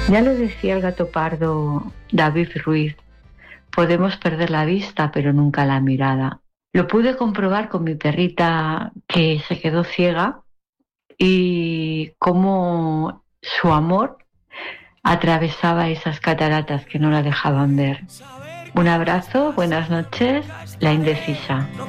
Ya lo decía el gato pardo David Ruiz, podemos perder la vista, pero nunca la mirada. Lo pude comprobar con mi perrita que se quedó ciega y cómo su amor atravesaba esas cataratas que no la dejaban ver. Un abrazo, buenas noches, la indecisa.